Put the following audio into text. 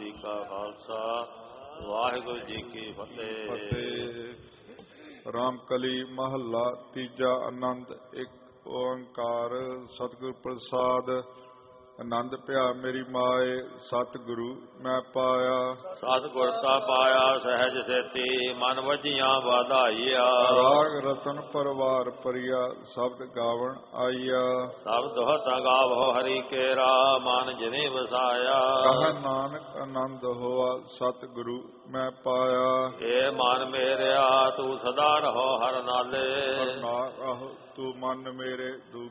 ਜੀ ਕਾ ਖਾਲਸਾ ਵਾਹਿਗੁਰੂ ਜੀ ਕੀ ਫਤਿਹ। ਰਾਮਕਲੀ ਮਹੱਲਾ ਤੀਜਾ। ਆਨੰਦ ਇੱਕ ਓੰਕਾਰ ਸਤਿਗੁਰ ਪ੍ਰਸਾਦ। ਆਨੰਦ ਭਿਆ ਮੇਰੀ ਮਾਏ ਸਤਿਗੁਰੂ ਮੈਂ ਪਾਇਆ। ਸਤਿਗੁਰ ਤਾ ਪਾਇਆ ਸਹਿਜ ਸੇਤੀ ਮਨ ਵਜੀਆਂ ਵਾਧਾਈਆ। ਰਾਗ ਰਤਨ ਪਰਵਾਰ ਪਰਿਆ ਸ਼ਬਦ ਗਾਵਣ ਆਈਆ। ਸਭ ਦੋਹਤ ਗਾਵੋ ਹਰੀ ਕੇਰਾ ਮਨ ਜਿਨੇ ਵਸਾਇਆ। ਕਹ ਨਾਨਕ ਆਨੰਦ ਹੋਆ ਸਤਿਗੁਰੂ ਮੈਂ ਪਾਇਆ। ਏ ਮਨ ਮੇਰਿਆ ਤੂੰ ਸਦਾ ਰਹੋ ਹਰ ਨਾਲੇ। ਹਰ ਨਾਮ ਆਹੋ ਤੂੰ ਮਨ ਮੇਰੇ